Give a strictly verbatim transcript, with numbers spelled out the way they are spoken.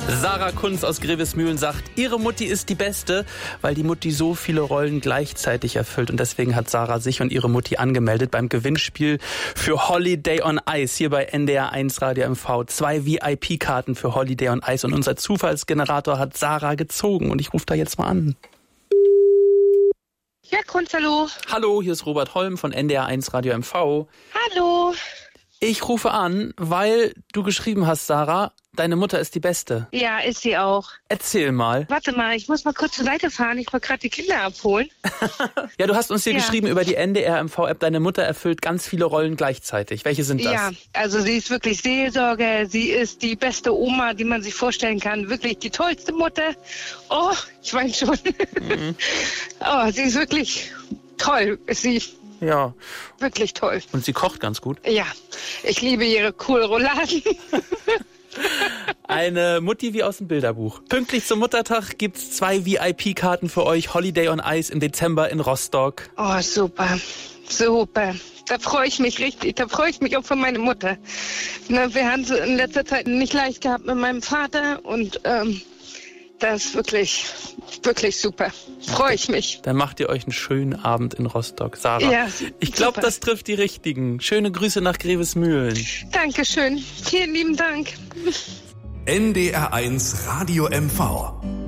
Sarah Kunz aus Grevesmühlen sagt, ihre Mutti ist die Beste, weil die Mutti so viele Rollen gleichzeitig erfüllt. Und deswegen hat Sarah sich und ihre Mutti angemeldet beim Gewinnspiel für Holiday on Ice hier bei N D R eins Radio M V. Zwei V I P-Karten für Holiday on Ice. Und unser Zufallsgenerator hat Sarah gezogen. Und ich rufe da jetzt mal an. Ja, Kunz, hallo. Hallo, hier ist Robert Holm von N D R eins Radio M V. Hallo. Ich rufe an, weil du geschrieben hast, Sarah, deine Mutter ist die Beste. Ja, ist sie auch. Erzähl mal. Warte mal, ich muss mal kurz zur Seite fahren. Ich wollte gerade die Kinder abholen. Ja, du hast uns hier ja. geschrieben über die N D R M V-App, deine Mutter erfüllt ganz viele Rollen gleichzeitig. Welche sind das? Ja, also sie ist wirklich Seelsorge. Sie ist die beste Oma, die man sich vorstellen kann. Wirklich die tollste Mutter. Oh, ich weine schon. Mhm. Oh, sie ist wirklich toll. Ist sie. Ja. Wirklich toll. Und sie kocht ganz gut? Ja, ich liebe ihre Kohlrouladen. Eine Mutti wie aus dem Bilderbuch. Pünktlich zum Muttertag gibt's zwei V I P-Karten für euch. Holiday on Ice im Dezember in Rostock. Oh, super. Super. Da freue ich mich richtig. Da freue ich mich auch für meine Mutter. Na, wir haben es in letzter Zeit nicht leicht gehabt mit meinem Vater und ähm, das ist wirklich, wirklich super. Freue ich mich. Dann macht ihr euch einen schönen Abend in Rostock. Sarah, ja, ich glaube, das trifft die Richtigen. Schöne Grüße nach Grevesmühlen. Dankeschön. Vielen lieben Dank. N D R eins Radio M V.